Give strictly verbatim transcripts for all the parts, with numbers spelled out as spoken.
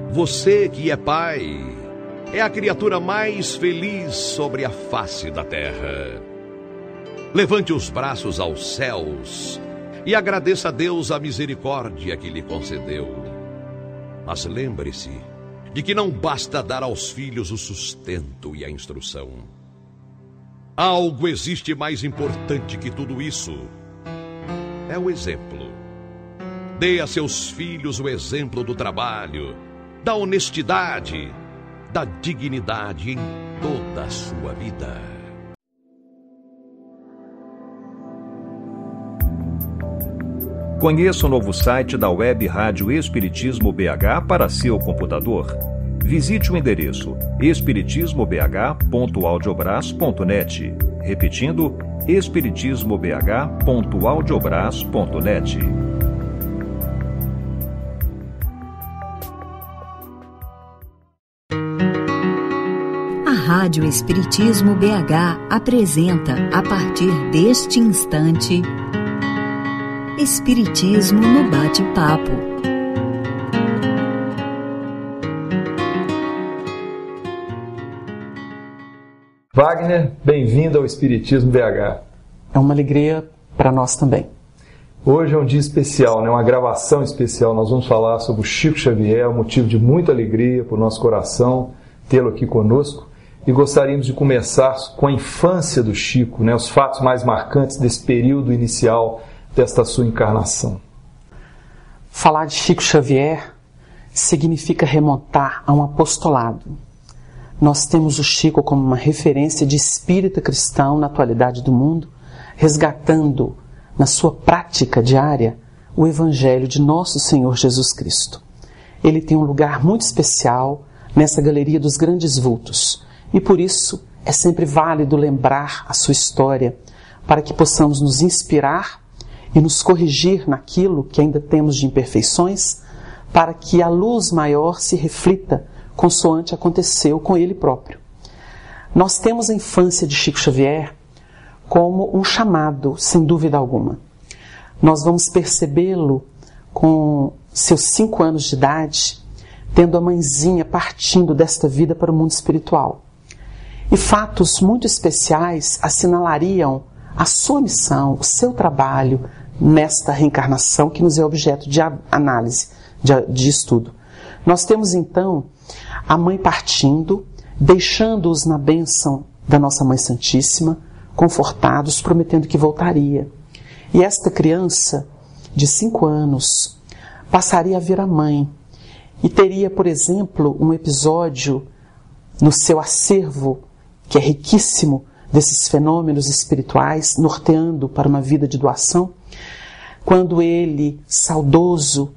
Você que é pai, é a criatura mais feliz sobre a face da terra. Levante os braços aos céus e agradeça a Deus a misericórdia que lhe concedeu. Mas lembre-se de que não basta dar aos filhos o sustento e a instrução. Algo existe mais importante que tudo isso. É o exemplo. Dê a seus filhos o exemplo do trabalho, da honestidade, da dignidade em toda a sua vida. Conheça o novo site da Web Rádio Espiritismo B H para seu computador. Visite o endereço espiritismo b h ponto audiobras ponto net. Repetindo, espiritismo b h ponto audiobras ponto net. A Rádio Espiritismo B H apresenta, a partir deste instante, Espiritismo no Bate-Papo. Wagner, bem-vindo ao Espiritismo B H. É uma alegria para nós também. Hoje é um dia especial, né? Uma gravação especial. Nós vamos falar sobre o Chico Xavier, um motivo de muita alegria para o nosso coração tê-lo aqui conosco. E gostaríamos de começar com a infância do Chico, né? Os fatos mais marcantes desse período inicial desta sua encarnação. Falar de Chico Xavier significa remontar a um apostolado. Nós temos o Chico como uma referência de espírita cristão na atualidade do mundo, resgatando na sua prática diária o Evangelho de Nosso Senhor Jesus Cristo. Ele tem um lugar muito especial nessa galeria dos grandes vultos e por isso é sempre válido lembrar a sua história para que possamos nos inspirar e nos corrigir naquilo que ainda temos de imperfeições, para que a luz maior se reflita consoante aconteceu com ele próprio. Nós temos a infância de Chico Xavier como um chamado, sem dúvida alguma. Nós vamos percebê-lo com seus cinco anos de idade, tendo a mãezinha partindo desta vida para o mundo espiritual. E fatos muito especiais assinalariam a sua missão, o seu trabalho nesta reencarnação que nos é objeto de análise, de, de estudo. Nós temos então a mãe partindo, deixando-os na bênção da nossa Mãe Santíssima, confortados, prometendo que voltaria. E esta criança, de cinco anos, passaria a ver a mãe e teria, por exemplo, um episódio no seu acervo, que é riquíssimo desses fenômenos espirituais, norteando para uma vida de doação, quando ele, saudoso,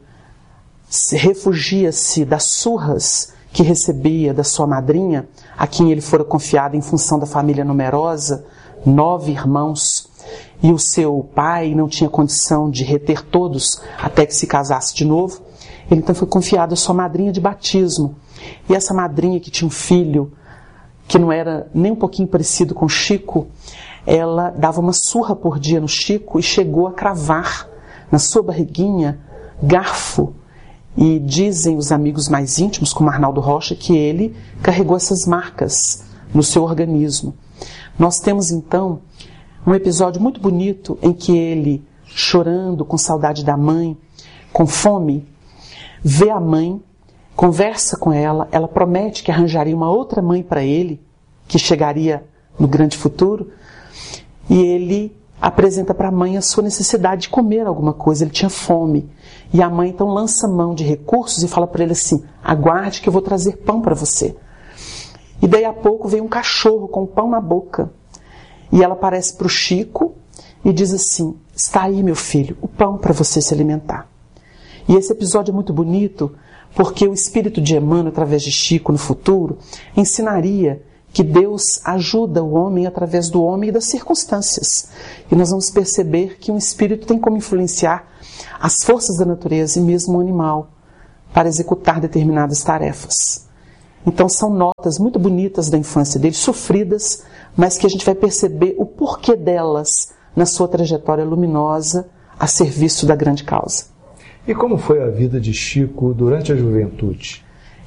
refugia-se das surras que recebia da sua madrinha, a quem ele fora confiado em função da família numerosa, nove irmãos, e o seu pai não tinha condição de reter todos até que se casasse de novo. Ele então foi confiado à sua madrinha de batismo. E essa madrinha, que tinha um filho que não era nem um pouquinho parecido com Chico, ela dava uma surra por dia no Chico e chegou a cravar na sua barriguinha garfo. E dizem os amigos mais íntimos, como Arnaldo Rocha, que ele carregou essas marcas no seu organismo. Nós temos então um episódio muito bonito em que ele, chorando, com saudade da mãe, com fome, vê a mãe, conversa com ela, ela promete que arranjaria uma outra mãe para ele, que chegaria no grande futuro, e ele apresenta para a mãe a sua necessidade de comer alguma coisa, ele tinha fome. E a mãe então lança mão de recursos e fala para ele assim: aguarde que eu vou trazer pão para você. E daí a pouco vem um cachorro com pão na boca. E ela aparece para o Chico e diz assim: está aí, meu filho, o pão para você se alimentar. E esse episódio é muito bonito porque o espírito de Emmanuel, através de Chico no futuro, ensinaria que Deus ajuda o homem através do homem e das circunstâncias. E nós vamos perceber que um espírito tem como influenciar as forças da natureza e mesmo o animal para executar determinadas tarefas. Então são notas muito bonitas da infância dele, sofridas, mas que a gente vai perceber o porquê delas na sua trajetória luminosa a serviço da grande causa. E como foi a vida de Chico durante a juventude?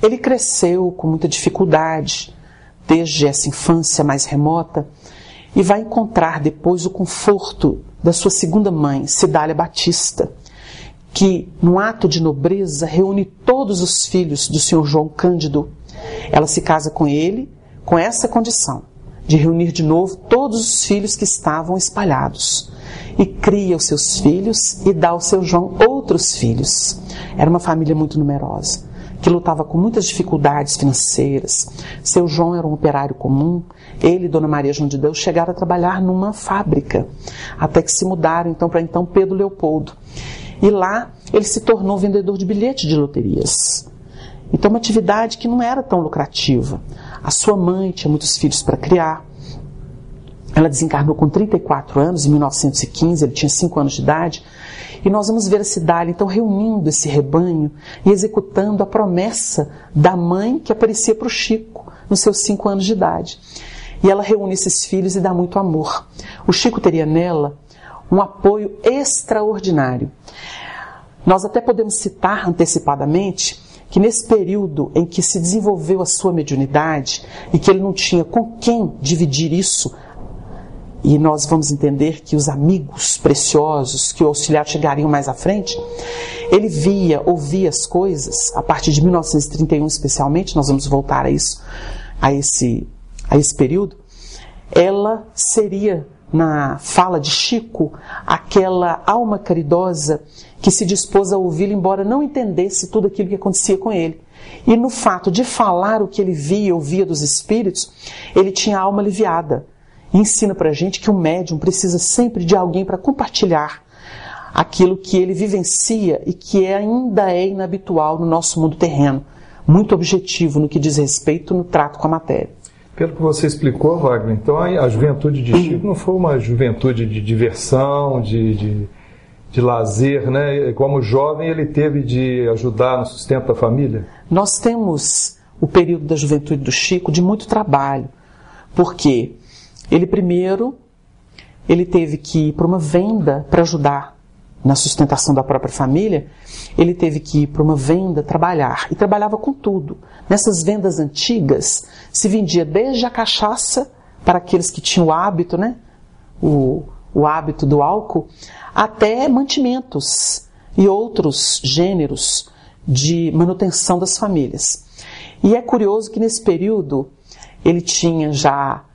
Ele cresceu com muita dificuldade, desde essa infância mais remota, e vai encontrar depois o conforto da sua segunda mãe, Cidália Batista, que, num ato de nobreza, reúne todos os filhos do senhor João Cândido. Ela se casa com ele com essa condição, de reunir de novo todos os filhos que estavam espalhados. E cria os seus filhos e dá ao seu João outros filhos. Era uma família muito numerosa, que lutava com muitas dificuldades financeiras. Seu João era um operário comum. Ele e Dona Maria João de Deus chegaram a trabalhar numa fábrica, até que se mudaram então para então Pedro Leopoldo. E lá ele se tornou vendedor de bilhete de loterias. Então uma atividade que não era tão lucrativa. A sua mãe tinha muitos filhos para criar. Ela desencarnou com trinta e quatro anos, em mil novecentos e quinze, ele tinha cinco anos de idade. E nós vamos ver a Cidália, então, reunindo esse rebanho e executando a promessa da mãe que aparecia para o Chico, nos seus cinco anos de idade. E ela reúne esses filhos e dá muito amor. O Chico teria nela um apoio extraordinário. Nós até podemos citar antecipadamente que nesse período em que se desenvolveu a sua mediunidade e que ele não tinha com quem dividir isso, e nós vamos entender que os amigos preciosos que o auxiliar chegariam mais à frente, ele via, ouvia as coisas, a partir de mil novecentos e trinta e um especialmente, nós vamos voltar a isso, a esse, a esse período. Ela seria, na fala de Chico, aquela alma caridosa que se dispôs a ouvi-lo, embora não entendesse tudo aquilo que acontecia com ele. E no fato de falar o que ele via e ouvia dos espíritos, ele tinha a alma aliviada. E ensina para a gente que o médium precisa sempre de alguém para compartilhar aquilo que ele vivencia e que ainda é inabitual no nosso mundo terreno, muito objetivo no que diz respeito no trato com a matéria. Pelo que você explicou, Wagner, então a juventude de Chico não foi uma juventude de diversão, de, de, de lazer, né? Como jovem ele teve de ajudar no sustento da família? Nós temos o período da juventude do Chico de muito trabalho, porque ele primeiro, ele teve que ir para uma venda para ajudar na sustentação da própria família. Ele teve que ir para uma venda trabalhar, e trabalhava com tudo. Nessas vendas antigas, se vendia desde a cachaça, para aqueles que tinham o hábito, né? o, o hábito do álcool, até mantimentos e outros gêneros de manutenção das famílias. E é curioso que nesse período ele tinha já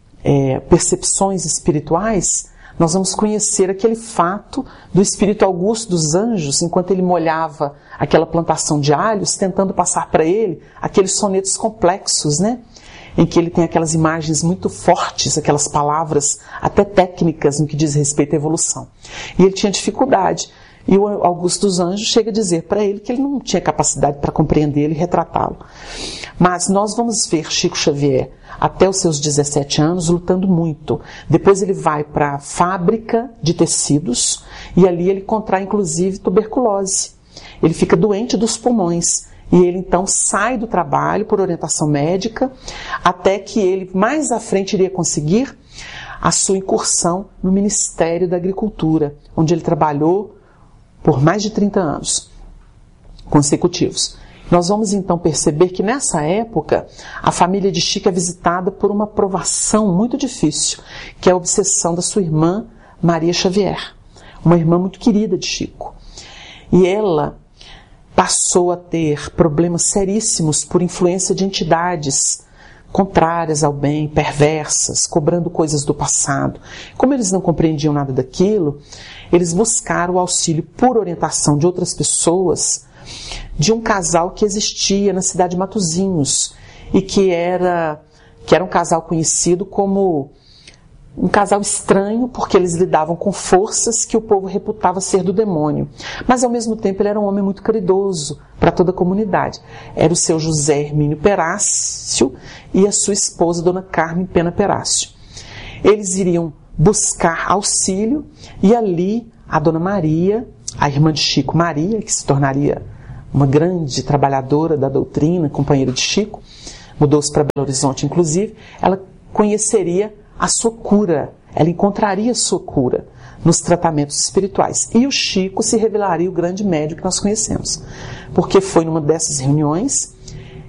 É, percepções espirituais. Nós vamos conhecer aquele fato do espírito Augusto dos Anjos, enquanto ele molhava aquela plantação de alhos, tentando passar para ele aqueles sonetos complexos, né? Em que ele tem aquelas imagens muito fortes, aquelas palavras até técnicas no que diz respeito à evolução. E ele tinha dificuldade. E o Augusto dos Anjos chega a dizer para ele que ele não tinha capacidade para compreendê-lo e retratá-lo. Mas nós vamos ver Chico Xavier até os seus dezessete anos lutando muito. Depois ele vai para a fábrica de tecidos e ali ele contrai inclusive tuberculose. Ele fica doente dos pulmões e ele então sai do trabalho por orientação médica, até que ele mais à frente iria conseguir a sua incursão no Ministério da Agricultura, onde ele trabalhou por mais de trinta anos consecutivos. Nós vamos então perceber que nessa época a família de Chico é visitada por uma provação muito difícil, que é a obsessão da sua irmã Maria Xavier, uma irmã muito querida de Chico. E ela passou a ter problemas seríssimos por influência de entidades contrárias ao bem, perversas, cobrando coisas do passado. Como eles não compreendiam nada daquilo, eles buscaram o auxílio por orientação de outras pessoas, de um casal que existia na cidade de Matozinhos, e que era, que era um casal conhecido como um casal estranho, porque eles lidavam com forças que o povo reputava ser do demônio. Mas, ao mesmo tempo, ele era um homem muito caridoso para toda a comunidade. Era o seu José Hermínio Perácio e a sua esposa, Dona Carmen Pena Perácio. Eles iriam buscar auxílio, e ali a Dona Maria, a irmã de Chico, Maria, que se tornaria uma grande trabalhadora da doutrina, companheira de Chico, mudou-se para Belo Horizonte, inclusive, ela conheceria a sua cura, ela encontraria a sua cura nos tratamentos espirituais. E o Chico se revelaria o grande médium que nós conhecemos, porque foi numa dessas reuniões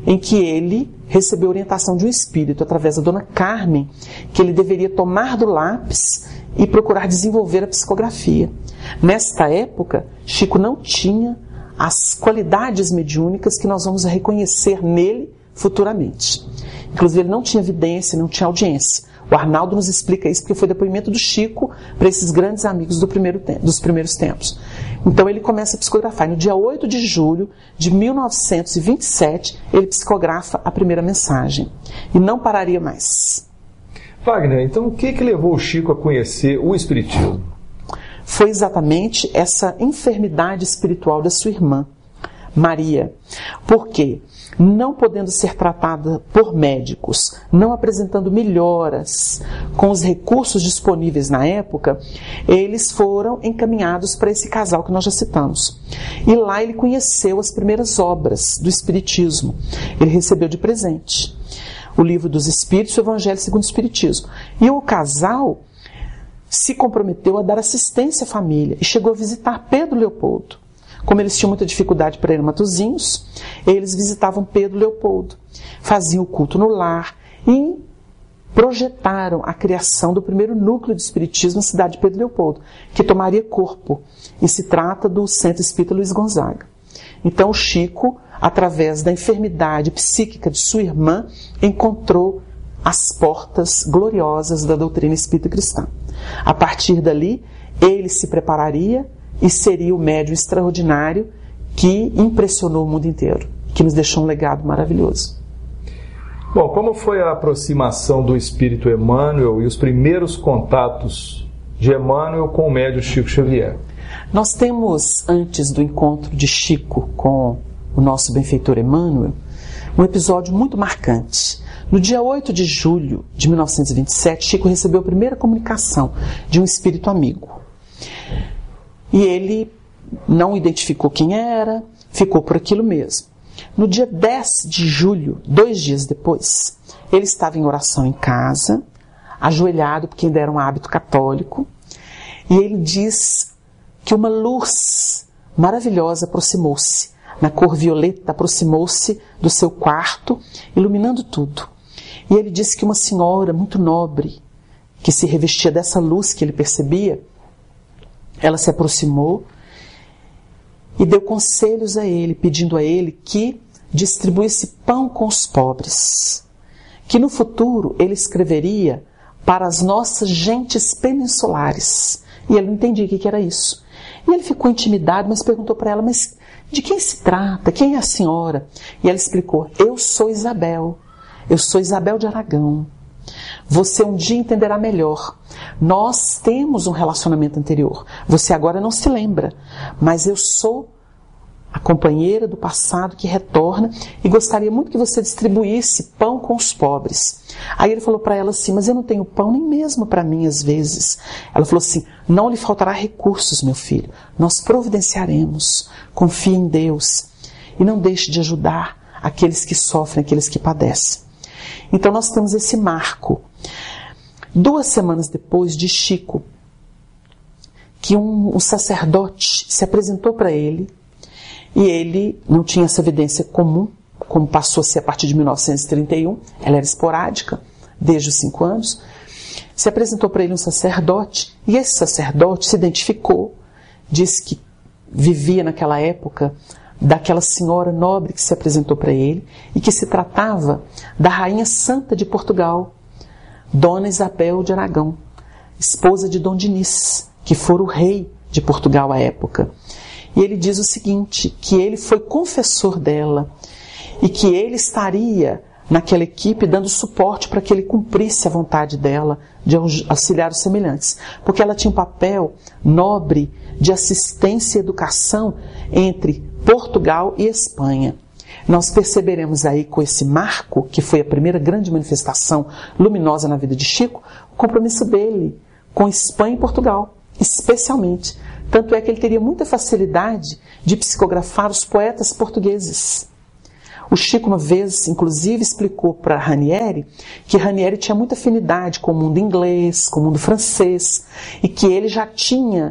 em que ele recebeu orientação de um espírito, através da dona Carmen, que ele deveria tomar do lápis e procurar desenvolver a psicografia. Nesta época, Chico não tinha as qualidades mediúnicas que nós vamos reconhecer nele futuramente. Inclusive, ele não tinha evidência, não tinha audiência. O Arnaldo nos explica isso porque foi depoimento do Chico para esses grandes amigos do primeiro te- dos primeiros tempos. Então ele começa a psicografar. No dia oito de julho de mil novecentos e vinte e sete, ele psicografa a primeira mensagem. E não pararia mais. Wagner, então o que, que levou o Chico a conhecer o Espiritismo? Foi exatamente essa enfermidade espiritual da sua irmã, Maria. Por quê? Não podendo ser tratada por médicos, não apresentando melhoras com os recursos disponíveis na época, eles foram encaminhados para esse casal que nós já citamos. E lá ele conheceu as primeiras obras do Espiritismo. Ele recebeu de presente o Livro dos Espíritos e o Evangelho segundo o Espiritismo. E o casal se comprometeu a dar assistência à família e chegou a visitar Pedro Leopoldo. Como eles tinham muita dificuldade para ir a Matosinhos, eles visitavam Pedro Leopoldo, faziam o culto no lar e projetaram a criação do primeiro núcleo de espiritismo na cidade de Pedro Leopoldo, que tomaria corpo, e se trata do Centro Espírita Luiz Gonzaga. Então o Chico, através da enfermidade psíquica de sua irmã, encontrou as portas gloriosas da doutrina espírita cristã. A partir dali, ele se prepararia e seria o médium extraordinário que impressionou o mundo inteiro, que nos deixou um legado maravilhoso. Bom, como foi a aproximação do Espírito Emmanuel e os primeiros contatos de Emmanuel com o médium Chico Xavier? Nós temos, antes do encontro de Chico com o nosso benfeitor Emmanuel, um episódio muito marcante. No dia oito de julho de mil novecentos e vinte e sete, Chico recebeu a primeira comunicação de um espírito amigo. E ele não identificou quem era, ficou por aquilo mesmo. No dia dez de julho, dois dias depois, ele estava em oração em casa, ajoelhado, porque ainda era um hábito católico, e ele diz que uma luz maravilhosa aproximou-se, na cor violeta, aproximou-se do seu quarto, iluminando tudo. E ele disse que uma senhora muito nobre, que se revestia dessa luz que ele percebia, ela se aproximou e deu conselhos a ele, pedindo a ele que distribuísse pão com os pobres, que no futuro ele escreveria para as nossas gentes peninsulares. E ele não entendia o que era isso. E ele ficou intimidado, mas perguntou para ela, mas de quem se trata? Quem é a senhora? E ela explicou, eu sou Isabel, eu sou Isabel de Aragão. Você um dia entenderá melhor. Nós temos um relacionamento anterior. Você agora não se lembra, mas eu sou a companheira do passado que retorna e gostaria muito que você distribuísse pão com os pobres. Aí ele falou para ela assim, mas eu não tenho pão nem mesmo para mim às vezes. Ela falou assim, não lhe faltará recursos, meu filho. Nós providenciaremos. Confie em Deus e não deixe de ajudar aqueles que sofrem, aqueles que padecem. Então nós temos esse marco. Duas semanas depois de Chico, que um, um sacerdote se apresentou para ele, e ele não tinha essa evidência comum, como passou a ser a partir de mil novecentos e trinta e um, ela era esporádica, desde os cinco anos, se apresentou para ele um sacerdote, e esse sacerdote se identificou, disse que vivia naquela época daquela senhora nobre que se apresentou para ele, e que se tratava da Rainha Santa de Portugal, Dona Isabel de Aragão, esposa de Dom Dinis, que fora o rei de Portugal à época. E ele diz o seguinte, que ele foi confessor dela e que ele estaria naquela equipe dando suporte para que ele cumprisse a vontade dela de auxiliar os semelhantes. Porque ela tinha um papel nobre de assistência e educação entre Portugal e Espanha. Nós perceberemos aí com esse marco, que foi a primeira grande manifestação luminosa na vida de Chico, o compromisso dele com Espanha e Portugal, especialmente. Tanto é que ele teria muita facilidade de psicografar os poetas portugueses. O Chico uma vez, inclusive, explicou para Ranieri que Ranieri tinha muita afinidade com o mundo inglês, com o mundo francês, e que ele já tinha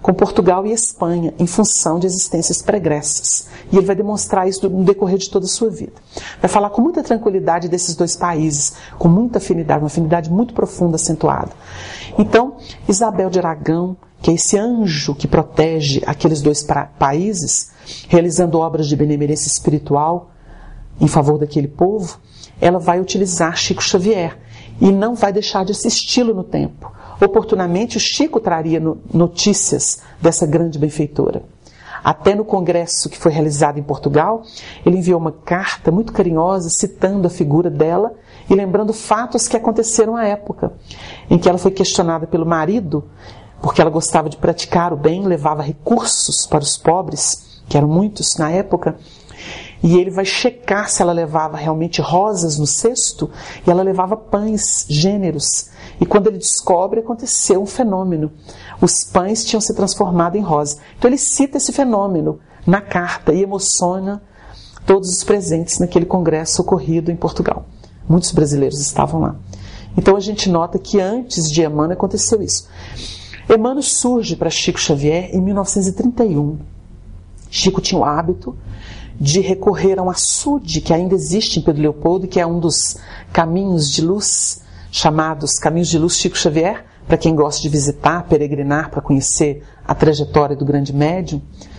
com Portugal e Espanha, em função de existências pregressas. E ele vai demonstrar isso no decorrer de toda a sua vida. Vai falar com muita tranquilidade desses dois países, com muita afinidade, uma afinidade muito profunda, acentuada. Então, Isabel de Aragão, que é esse anjo que protege aqueles dois pra- países, realizando obras de benemerência espiritual em favor daquele povo, ela vai utilizar Chico Xavier e não vai deixar de assisti-lo no tempo. Oportunamente, o Chico traria no- notícias dessa grande benfeitora. Até no congresso que foi realizado em Portugal, ele enviou uma carta muito carinhosa, citando a figura dela e lembrando fatos que aconteceram à época, em que ela foi questionada pelo marido, porque ela gostava de praticar o bem, levava recursos para os pobres, que eram muitos na época, e ele vai checar se ela levava realmente rosas no cesto, e ela levava pães gêneros. E quando ele descobre, aconteceu um fenômeno. Os pães tinham se transformado em rosa. Então ele cita esse fenômeno na carta e emociona todos os presentes naquele congresso ocorrido em Portugal. Muitos brasileiros estavam lá. Então a gente nota que antes de Emmanuel aconteceu isso. Emmanuel surge para Chico Xavier em mil novecentos e trinta e um. Chico tinha o hábito de recorrer a um açude que ainda existe em Pedro Leopoldo, que é um dos caminhos de luz, chamados Caminhos de Luz Chico Xavier, para quem gosta de visitar, peregrinar, para conhecer a trajetória do grande médium.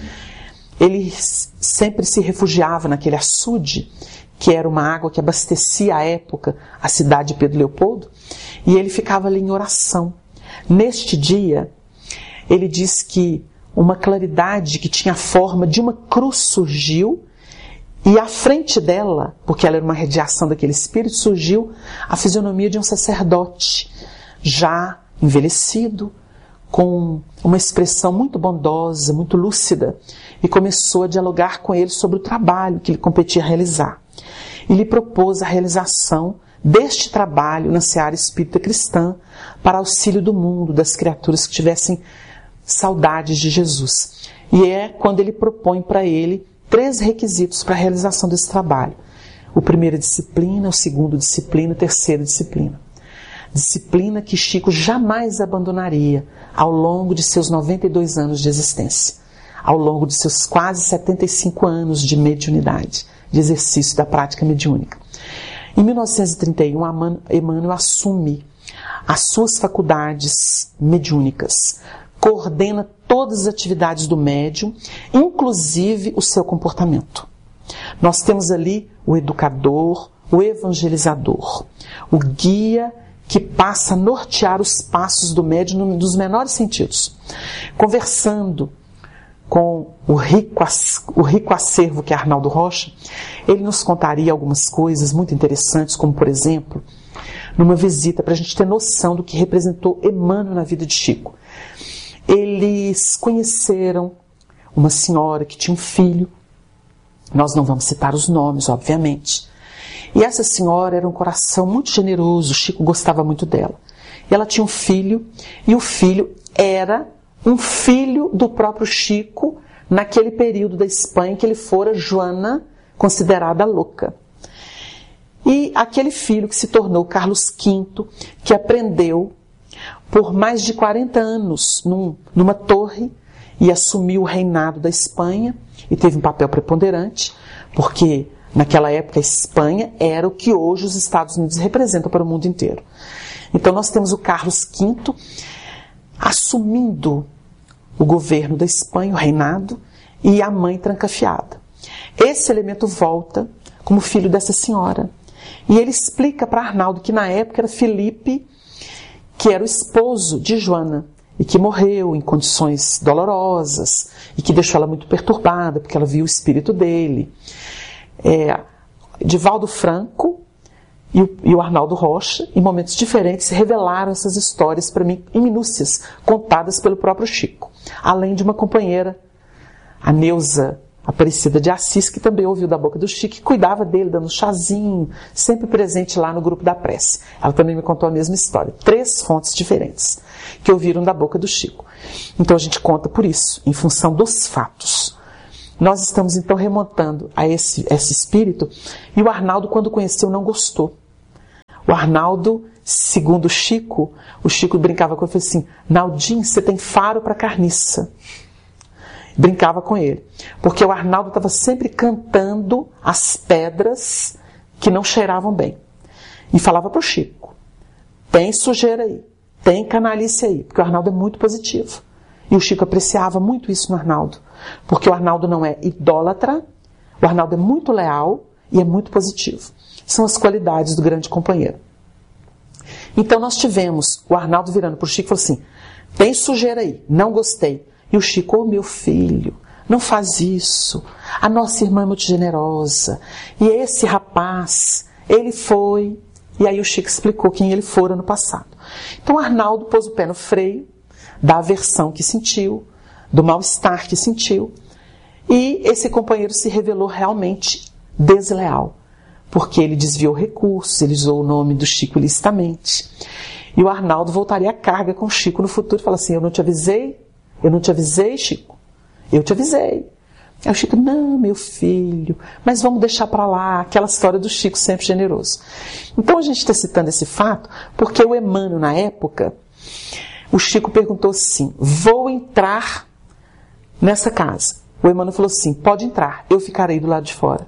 Ele sempre se refugiava naquele açude, que era uma água que abastecia à época a cidade de Pedro Leopoldo, e ele ficava ali em oração. Neste dia, ele diz que uma claridade que tinha a forma de uma cruz surgiu, e à frente dela, porque ela era uma radiação daquele espírito, surgiu a fisionomia de um sacerdote, já envelhecido, com uma expressão muito bondosa, muito lúcida, e começou a dialogar com ele sobre o trabalho que ele competia a realizar. E lhe propôs a realização deste trabalho na seara espírita cristã para auxílio do mundo, das criaturas que tivessem saudades de Jesus. E é quando ele propõe para ele três requisitos para a realização desse trabalho. O primeiro é disciplina, o segundo disciplina, o terceiro disciplina. Disciplina que Chico jamais abandonaria ao longo de seus noventa e dois anos de existência, ao longo de seus quase setenta e cinco anos de mediunidade, de exercício da prática mediúnica. Em mil novecentos e trinta e um, Emmanuel assume as suas faculdades mediúnicas, coordena todas as atividades do médium, inclusive o seu comportamento. Nós temos ali o educador, o evangelizador, o guia que passa a nortear os passos do médium nos menores sentidos. Conversando com o rico, o rico acervo que é Arnaldo Rocha, ele nos contaria algumas coisas muito interessantes, como, por exemplo, numa visita, para a gente ter noção do que representou Emmanuel na vida de Chico. Eles conheceram uma senhora que tinha um filho, nós não vamos citar os nomes, obviamente, e essa senhora era um coração muito generoso, Chico gostava muito dela. E ela tinha um filho, e o filho era um filho do próprio Chico, naquele período da Espanha que ele fora Joana, considerada louca. E aquele filho que se tornou Carlos quinto, que aprendeu por mais de quarenta anos num, numa torre e assumiu o reinado da Espanha e teve um papel preponderante, porque naquela época a Espanha era o que hoje os Estados Unidos representam para o mundo inteiro. Então nós temos o Carlos quinto assumindo o governo da Espanha, o reinado, e a mãe trancafiada. Esse elemento volta como filho dessa senhora. E ele explica para Arnaldo que na época era Felipe, que era o esposo de Joana, e que morreu em condições dolorosas, e que deixou ela muito perturbada, porque ela viu o espírito dele. É, Divaldo Franco e o, e o Arnaldo Rocha, em momentos diferentes, revelaram essas histórias para mim, em minúcias, contadas pelo próprio Chico. Além de uma companheira, a Neuza Aparecida de Assis, que também ouviu da boca do Chico, que cuidava dele, dando chazinho, sempre presente lá no grupo da prece. Ela também me contou a mesma história. Três fontes diferentes que ouviram da boca do Chico. Então a gente conta por isso, em função dos fatos. Nós estamos então remontando a esse, esse espírito, e o Arnaldo, quando conheceu, não gostou. O Arnaldo, segundo o Chico, o Chico brincava com ele e falou assim: Naldinho, você tem faro para carniça. Brincava com ele. Porque o Arnaldo estava sempre cantando as pedras que não cheiravam bem. E falava para o Chico: tem sujeira aí, tem canalice aí. Porque o Arnaldo é muito positivo. E o Chico apreciava muito isso no Arnaldo. Porque o Arnaldo não é idólatra, o Arnaldo é muito leal e é muito positivo. São as qualidades do grande companheiro. Então nós tivemos o Arnaldo virando para o Chico e falou assim: tem sujeira aí, não gostei. E o Chico: ô meu filho, não faz isso. A nossa irmã é muito generosa. E esse rapaz, ele foi... E aí o Chico explicou quem ele fora no passado. Então o Arnaldo pôs o pé no freio da aversão que sentiu, do mal-estar que sentiu. E esse companheiro se revelou realmente desleal. Porque ele desviou recursos, ele usou o nome do Chico ilicitamente. E o Arnaldo voltaria a carga com o Chico no futuro e fala assim: eu não te avisei? Eu não te avisei, Chico? Eu te avisei. Aí o Chico: não, meu filho, mas vamos deixar para lá, aquela história do Chico sempre generoso. Então a gente está citando esse fato porque o Emmanuel, na época, o Chico perguntou assim: vou entrar nessa casa. O Emmanuel falou assim: pode entrar, eu ficarei do lado de fora.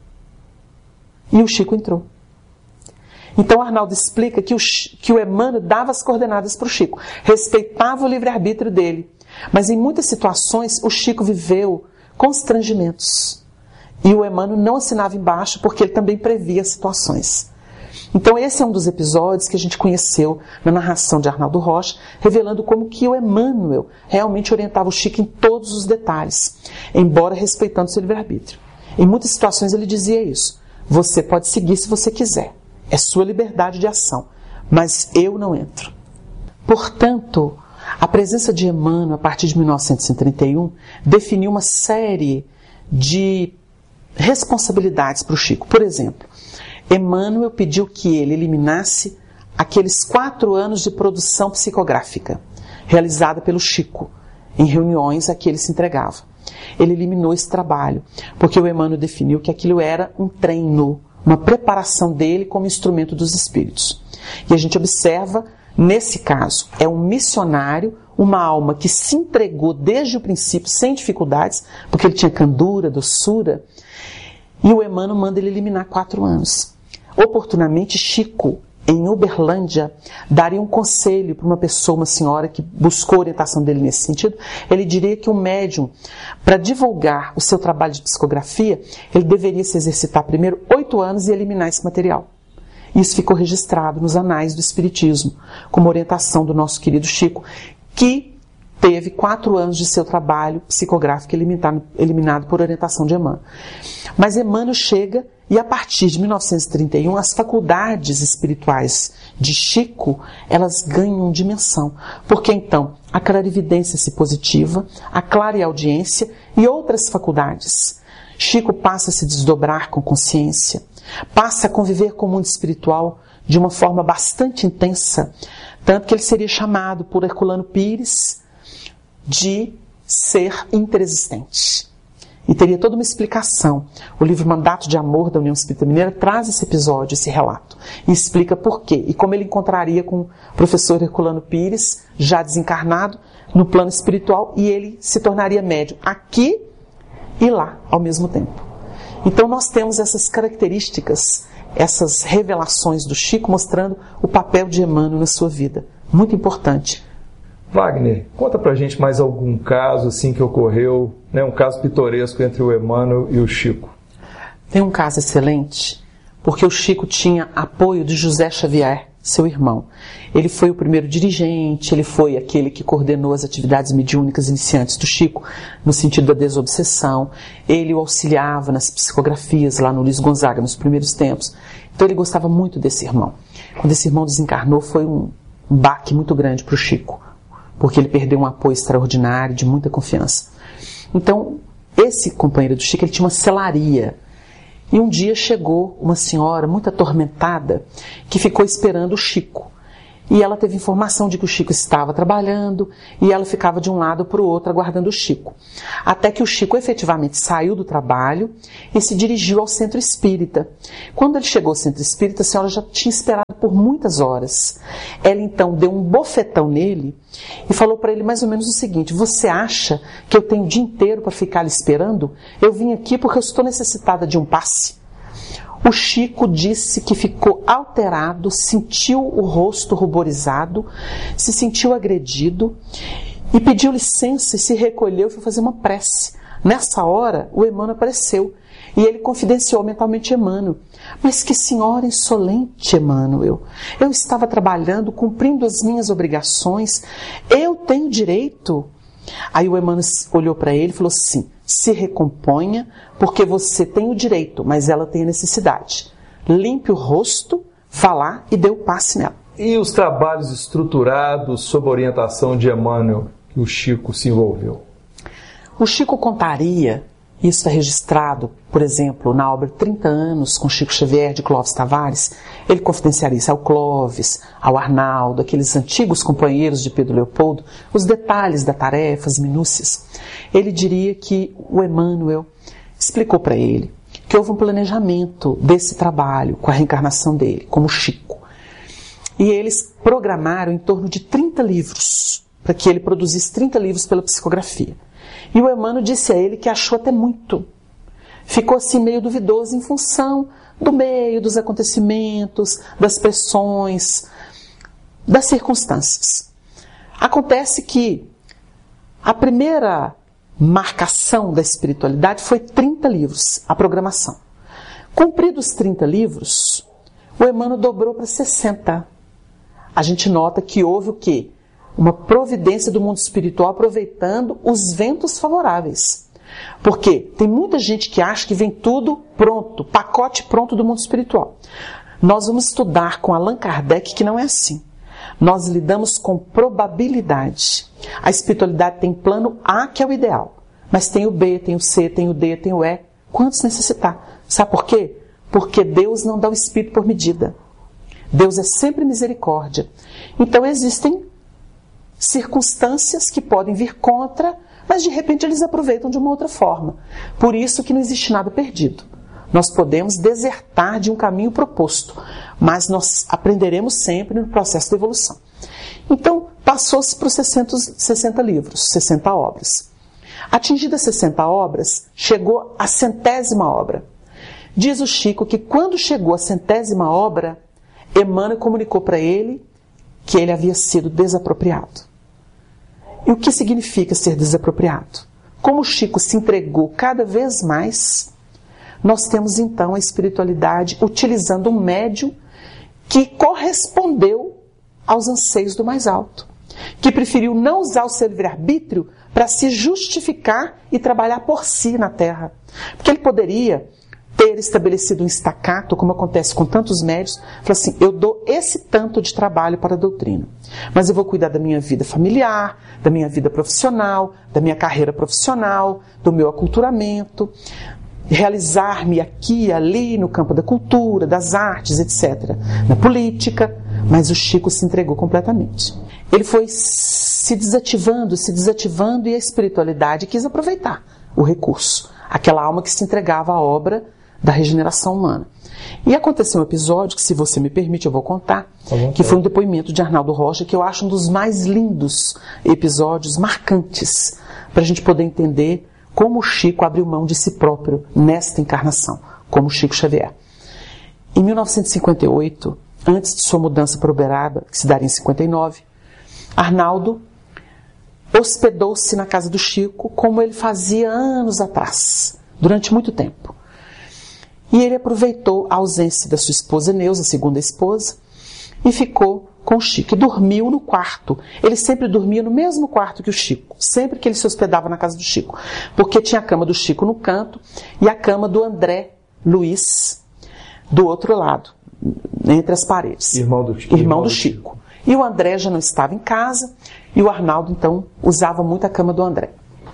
E o Chico entrou. Então o Arnaldo explica que o, que o Emmanuel dava as coordenadas para o Chico, respeitava o livre-arbítrio dele, mas em muitas situações o Chico viveu constrangimentos. E o Emmanuel não assinava embaixo porque ele também previa situações. Então esse é um dos episódios que a gente conheceu na narração de Arnaldo Rocha, revelando como que o Emmanuel realmente orientava o Chico em todos os detalhes, embora respeitando seu livre-arbítrio. Em muitas situações ele dizia isso: você pode seguir se você quiser, é sua liberdade de ação, mas eu não entro. Portanto, a presença de Emmanuel, a partir de mil novecentos e trinta e um, definiu uma série de responsabilidades para o Chico. Por exemplo, Emmanuel pediu que ele eliminasse aqueles quatro anos de produção psicográfica, realizada pelo Chico, em reuniões a que ele se entregava. Ele eliminou esse trabalho, porque o Emmanuel definiu que aquilo era um treino, uma preparação dele como instrumento dos espíritos. E a gente observa, nesse caso, é um missionário, uma alma que se entregou desde o princípio sem dificuldades, porque ele tinha candura, doçura, e o Emmanuel manda ele eliminar quatro anos. Oportunamente, Chico, em Uberlândia, daria um conselho para uma pessoa, uma senhora que buscou a orientação dele nesse sentido. Ele diria que o médium, para divulgar o seu trabalho de psicografia, ele deveria se exercitar primeiro oito anos e eliminar esse material. Isso ficou registrado nos anais do Espiritismo, como orientação do nosso querido Chico, que teve quatro anos de seu trabalho psicográfico eliminado, eliminado por orientação de Emmanuel. Mas Emmanuel chega e, a partir de mil novecentos e trinta e um, as faculdades espirituais de Chico, elas ganham dimensão. Porque então a clarividência se positiva, a clareaudiência e outras faculdades. Chico passa a se desdobrar com consciência, passa a conviver com o mundo espiritual de uma forma bastante intensa, tanto que ele seria chamado por Herculano Pires de ser interexistente. E teria toda uma explicação. O livro Mandato de Amor da União Espírita Mineira traz esse episódio, esse relato, e explica por quê, e como ele encontraria com o professor Herculano Pires, já desencarnado, no plano espiritual, e ele se tornaria médium aqui e lá, ao mesmo tempo. Então nós temos essas características, essas revelações do Chico, mostrando o papel de Emmanuel na sua vida. Muito importante. Wagner, conta pra gente mais algum caso assim que ocorreu, né, um caso pitoresco entre o Emmanuel e o Chico. Tem um caso excelente, porque o Chico tinha apoio de José Xavier, seu irmão. Ele foi o primeiro dirigente, ele foi aquele que coordenou as atividades mediúnicas iniciantes do Chico, no sentido da desobsessão. Ele o auxiliava nas psicografias lá no Luiz Gonzaga, nos primeiros tempos. Então ele gostava muito desse irmão. Quando esse irmão desencarnou, foi um, um baque muito grande para o Chico, porque ele perdeu um apoio extraordinário, de muita confiança. Então, esse companheiro do Chico, ele tinha uma selaria. E um dia chegou uma senhora muito atormentada, que ficou esperando o Chico. E ela teve informação de que o Chico estava trabalhando, e ela ficava de um lado para o outro aguardando o Chico. Até que o Chico efetivamente saiu do trabalho e se dirigiu ao centro espírita. Quando ele chegou ao centro espírita, a senhora já tinha esperado por por muitas horas. Ela então deu um bofetão nele e falou para ele mais ou menos o seguinte: você acha que eu tenho o dia inteiro para ficar ali esperando? Eu vim aqui porque eu estou necessitada de um passe. O Chico disse que ficou alterado, sentiu o rosto ruborizado, se sentiu agredido e pediu licença e se recolheu e foi fazer uma prece. Nessa hora, o Emmanuel apareceu e ele confidenciou mentalmente a Emmanuel: mas que senhora insolente, Emmanuel, eu estava trabalhando, cumprindo as minhas obrigações, eu tenho direito. Aí o Emmanuel olhou para ele e falou assim: se recomponha, porque você tem o direito, mas ela tem a necessidade. Limpe o rosto, vá lá e dê o passe nela. E os trabalhos estruturados sob a orientação de Emmanuel que o Chico se envolveu? O Chico contaria, isso está registrado, por exemplo, na obra trinta anos com Chico Xavier, de Clóvis Tavares. Ele confidenciaria isso ao Clóvis, ao Arnaldo, aqueles antigos companheiros de Pedro Leopoldo, os detalhes da tarefa, as minúcias. Ele diria que o Emmanuel explicou para ele que houve um planejamento desse trabalho com a reencarnação dele, como Chico. E eles programaram em torno de trinta livros, para que ele produzisse trinta livros pela psicografia. E o Emmanuel disse a ele que achou até muito. Ficou assim meio duvidoso em função do meio, dos acontecimentos, das pressões, das circunstâncias. Acontece que a primeira marcação da espiritualidade foi trinta livros, a programação. Cumpridos trinta livros, o Emmanuel dobrou para sessenta. A gente nota que houve o quê? Uma providência do mundo espiritual aproveitando os ventos favoráveis. Porque tem muita gente que acha que vem tudo pronto, pacote pronto do mundo espiritual. Nós vamos estudar com Allan Kardec que não é assim. Nós lidamos com probabilidade. A espiritualidade tem plano A, que é o ideal. Mas tem o B, tem o C, tem o D, tem o E. Quantos necessitar? Sabe por quê? Porque Deus não dá o espírito por medida. Deus é sempre misericórdia. Então existem circunstâncias que podem vir contra, mas de repente eles aproveitam de uma outra forma. Por isso que não existe nada perdido. Nós podemos desertar de um caminho proposto, mas nós aprenderemos sempre no processo de evolução. Então, passou-se para os sessenta livros, sessenta obras. Atingidas sessenta obras, chegou a centésima obra. Diz o Chico que quando chegou a centésima obra, Emmanuel comunicou para ele que ele havia sido desapropriado. E o que significa ser desapropriado? Como o Chico se entregou cada vez mais, nós temos então a espiritualidade utilizando um médium que correspondeu aos anseios do mais alto, que preferiu não usar o seu livre-arbítrio para se justificar e trabalhar por si na Terra. Porque ele poderia ter estabelecido um estacato, como acontece com tantos médios, falar assim: eu dou esse tanto de trabalho para a doutrina, mas eu vou cuidar da minha vida familiar, da minha vida profissional, da minha carreira profissional, do meu aculturamento, realizar-me aqui e ali no campo da cultura, das artes, etcétera, na política. Mas o Chico se entregou completamente. Ele foi se desativando, se desativando, e a espiritualidade quis aproveitar o recurso, aquela alma que se entregava à obra da regeneração humana. E aconteceu um episódio que, se você me permite, eu vou contar, tá, que foi um depoimento de Arnaldo Rocha, que eu acho um dos mais lindos episódios, marcantes, para a gente poder entender como o Chico abriu mão de si próprio nesta encarnação, como Chico Xavier. Em mil novecentos e cinquenta e oito, antes de sua mudança para Uberaba, que se daria em cinquenta e nove, Arnaldo hospedou-se na casa do Chico, como ele fazia anos atrás, durante muito tempo. E ele aproveitou a ausência da sua esposa Neuza, a segunda esposa, e ficou com o Chico. E dormiu no quarto. Ele sempre dormia no mesmo quarto que o Chico, sempre que ele se hospedava na casa do Chico. Porque tinha a cama do Chico no canto e a cama do André Luiz do outro lado, entre as paredes. Irmão do, irmão irmão do do Chico. Chico. E o André já não estava em casa, e o Arnaldo, então, usava muito a cama do André.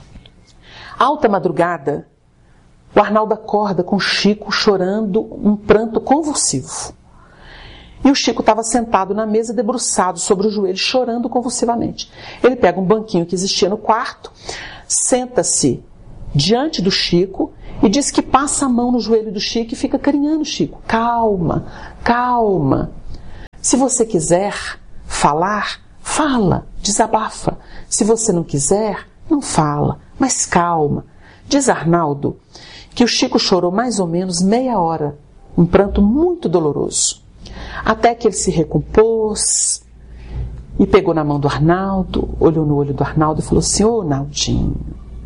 Alta madrugada, o Arnaldo acorda com o Chico chorando um pranto convulsivo. E o Chico estava sentado na mesa, debruçado sobre o joelho, chorando convulsivamente. Ele pega um banquinho que existia no quarto, senta-se diante do Chico e diz que passa a mão no joelho do Chico e fica carinhando o Chico. Calma, calma. Se você quiser falar, fala, desabafa. Se você não quiser, não fala, mas calma. Diz Arnaldo que o Chico chorou mais ou menos meia hora, um pranto muito doloroso, até que ele se recompôs e pegou na mão do Arnaldo, olhou no olho do Arnaldo e falou assim: ô Naldinho,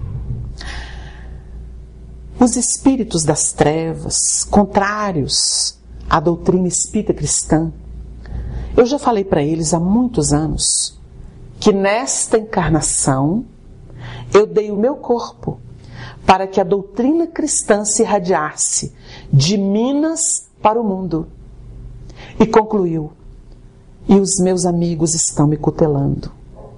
os espíritos das trevas, contrários à doutrina espírita cristã, eu já falei para eles há muitos anos que nesta encarnação eu dei o meu corpo para que a doutrina cristã se irradiasse de Minas para o mundo. E concluiu: e os meus amigos estão me cutelando.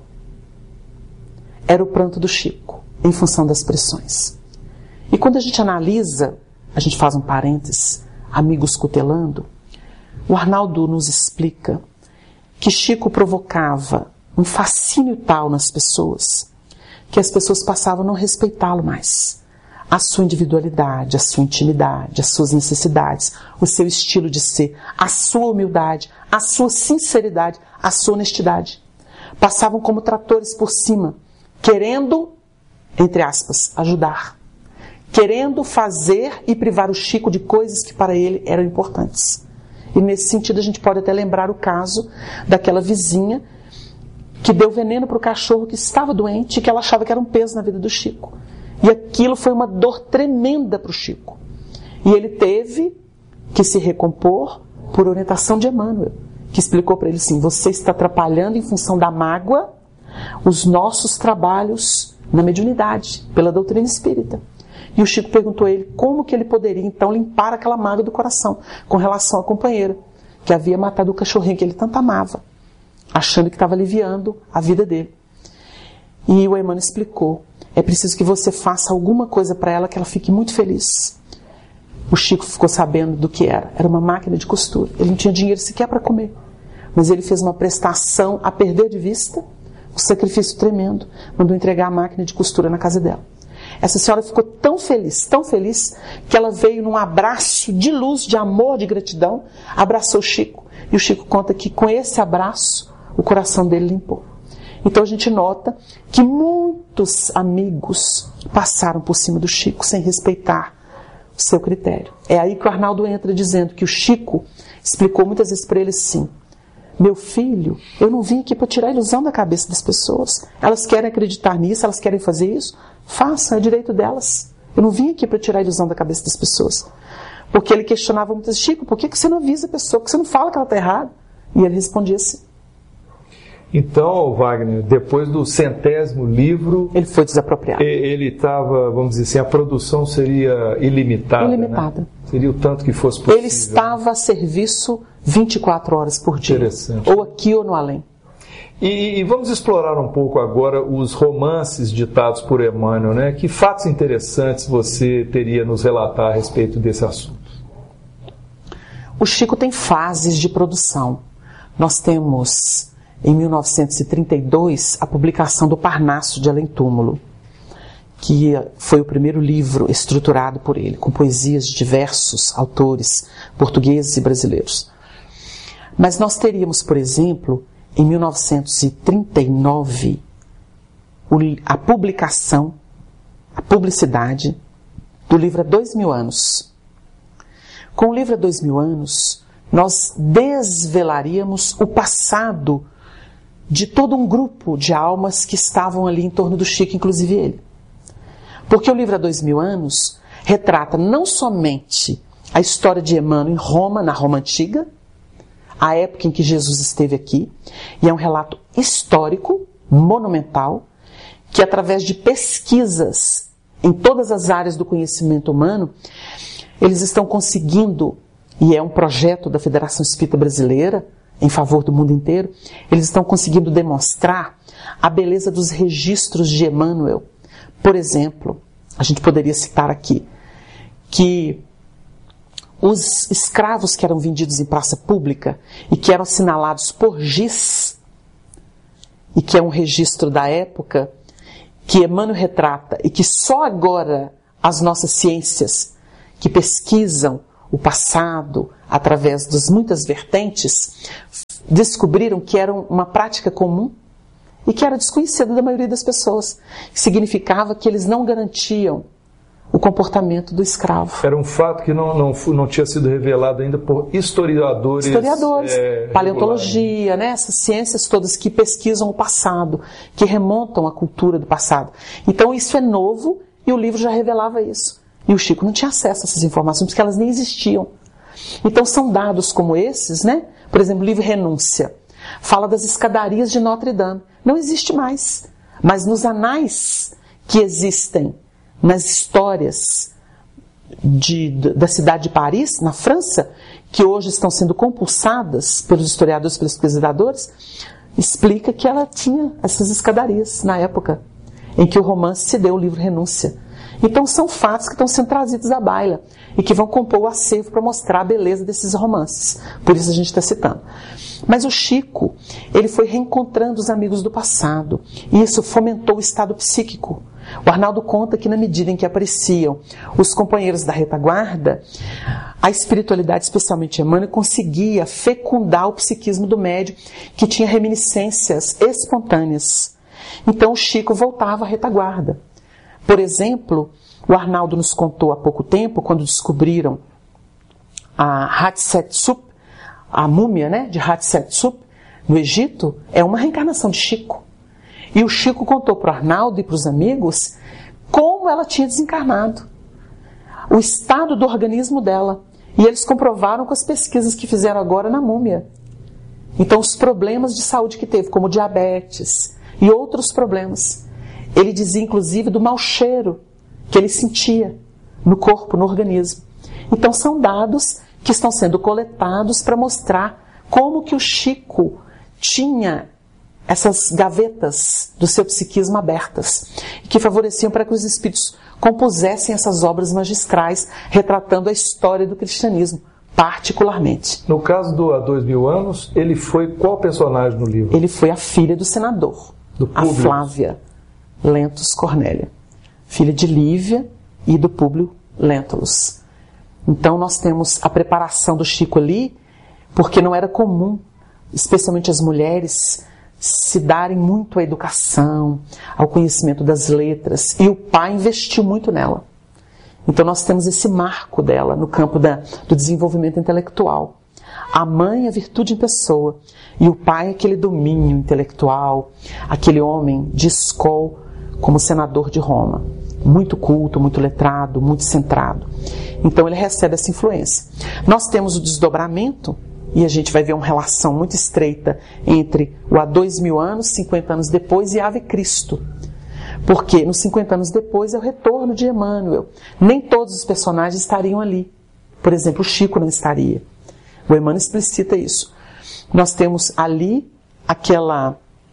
Era o pranto do Chico, em função das pressões. E quando a gente analisa, a gente faz um parênteses, amigos cutelando, o Arnaldo nos explica que Chico provocava um fascínio tal nas pessoas que as pessoas passavam a não respeitá-lo mais. A sua individualidade, a sua intimidade, as suas necessidades, o seu estilo de ser, a sua humildade, a sua sinceridade, a sua honestidade. Passavam como tratores por cima, querendo, entre aspas, ajudar. Querendo fazer e privar o Chico de coisas que para ele eram importantes. E nesse sentido a gente pode até lembrar o caso daquela vizinha que deu veneno para o cachorro que estava doente e que ela achava que era um peso na vida do Chico. E aquilo foi uma dor tremenda para o Chico. E ele teve que se recompor por orientação de Emmanuel, que explicou para ele assim: você está atrapalhando em função da mágoa os nossos trabalhos na mediunidade, pela doutrina espírita. E o Chico perguntou a ele como que ele poderia então limpar aquela mágoa do coração com relação à companheira, que havia matado o cachorrinho que ele tanto amava, achando que estava aliviando a vida dele. E o Emmanuel explicou: é preciso que você faça alguma coisa para ela que ela fique muito feliz. O Chico ficou sabendo do que era. Era uma máquina de costura. Ele não tinha dinheiro sequer para comer. Mas ele fez uma prestação a perder de vista, um sacrifício tremendo. Mandou entregar a máquina de costura na casa dela. Essa senhora ficou tão feliz, tão feliz, que ela veio num abraço de luz, de amor, de gratidão, abraçou o Chico. E o Chico conta que com esse abraço, o coração dele limpou. Então a gente nota que muitos amigos passaram por cima do Chico sem respeitar o seu critério. É aí que o Arnaldo entra dizendo que o Chico explicou muitas vezes para ele assim: meu filho, eu não vim aqui para tirar a ilusão da cabeça das pessoas. Elas querem acreditar nisso, elas querem fazer isso, façam, é direito delas. Eu não vim aqui para tirar a ilusão da cabeça das pessoas. Porque ele questionava muitas vezes: Chico, por que você não avisa a pessoa? Por que você não fala que ela está errada? E ele respondia assim. Então, Wagner, depois do centésimo livro... ele foi desapropriado. Ele estava, vamos dizer assim, a produção seria ilimitada. Ilimitada. Né? Seria o tanto que fosse possível. Ele estava a serviço vinte e quatro horas por dia. Interessante. Ou aqui ou no além. E, e vamos explorar um pouco agora os romances ditados por Emmanuel, né? Que fatos interessantes você teria a nos relatar a respeito desse assunto? O Chico tem fases de produção. Nós temos... em mil novecentos e trinta e dois, a publicação do Parnaso de Além Túmulo, que foi o primeiro livro estruturado por ele, com poesias de diversos autores portugueses e brasileiros. Mas nós teríamos, por exemplo, em mil novecentos e trinta e nove, a publicação, a publicidade do livro Há Dois Mil Anos. Com o livro Há Dois Mil Anos, nós desvelaríamos o passado de todo um grupo de almas que estavam ali em torno do Chico, inclusive ele. Porque o livro Há Dois Mil Anos retrata não somente a história de Emmanuel em Roma, na Roma Antiga, a época em que Jesus esteve aqui, e é um relato histórico, monumental, que através de pesquisas em todas as áreas do conhecimento humano, eles estão conseguindo, e é um projeto da Federação Espírita Brasileira, em favor do mundo inteiro, eles estão conseguindo demonstrar a beleza dos registros de Emmanuel. Por exemplo, a gente poderia citar aqui que os escravos que eram vendidos em praça pública e que eram assinalados por giz, e que é um registro da época, que Emmanuel retrata e que só agora as nossas ciências que pesquisam o passado através das muitas vertentes descobriram que era uma prática comum e que era desconhecida da maioria das pessoas. Significava que eles não garantiam o comportamento do escravo. Era um fato que não, não, não tinha sido revelado ainda por historiadores. Historiadores, é, paleontologia, né? Essas ciências todas que pesquisam o passado, que remontam a cultura do passado. Então isso é novo e o livro já revelava isso. E o Chico não tinha acesso a essas informações porque elas nem existiam. Então são dados como esses, né? Por exemplo, o livro Renúncia fala das escadarias de Notre Dame. Não existe mais. Mas nos anais que existem, nas histórias de, da cidade de Paris, na França, que hoje estão sendo compulsadas pelos historiadores e pelos pesquisadores, explica que ela tinha essas escadarias na época em que o romance se deu, o livro Renúncia. Então são fatos que estão sendo trazidos à baila e que vão compor o acervo para mostrar a beleza desses romances. Por isso a gente está citando. Mas o Chico, ele foi reencontrando os amigos do passado e isso fomentou o estado psíquico. O Arnaldo conta que na medida em que apareciam os companheiros da retaguarda, a espiritualidade, especialmente Emmanuel, conseguia fecundar o psiquismo do médium, que tinha reminiscências espontâneas. Então o Chico voltava à retaguarda. Por exemplo, o Arnaldo nos contou há pouco tempo, quando descobriram a Hatshepsut, a múmia, né, de Hatshepsut, no Egito, é uma reencarnação de Chico. E o Chico contou para o Arnaldo e para os amigos como ela tinha desencarnado, o estado do organismo dela. E eles comprovaram com as pesquisas que fizeram agora na múmia. Então, os problemas de saúde que teve, como diabetes e outros problemas. Ele dizia, inclusive, do mau cheiro que ele sentia no corpo, no organismo. Então, são dados que estão sendo coletados para mostrar como que o Chico tinha essas gavetas do seu psiquismo abertas, que favoreciam para que os espíritos compusessem essas obras magistrais, retratando a história do cristianismo, particularmente. No caso do Há Dois Mil Anos, ele foi qual personagem no livro? Ele foi a filha do senador, do a Flávia Lentulus Cornélia, filha de Lívia e do Públio Lentulus. Então nós temos a preparação do Chico ali, porque não era comum, especialmente as mulheres, se darem muito à educação, ao conhecimento das letras, e o pai investiu muito nela. Então nós temos esse marco dela no campo da, do desenvolvimento intelectual. A mãe é a virtude em pessoa, e o pai é aquele domínio intelectual, aquele homem de escol como senador de Roma, muito culto, muito letrado, muito centrado. Então ele recebe essa influência. Nós temos o desdobramento, e a gente vai ver uma relação muito estreita entre o Há Dois Mil Anos, cinquenta anos depois, e Ave Cristo. Porque nos cinquenta anos depois é o retorno de Emmanuel. Nem todos os personagens estariam ali. Por exemplo, o Chico não estaria. O Emmanuel explicita isso. Nós temos ali aquela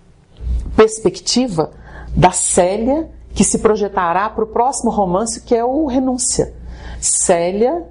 perspectiva da Célia, que se projetará para o próximo romance, que é o Renúncia. Célia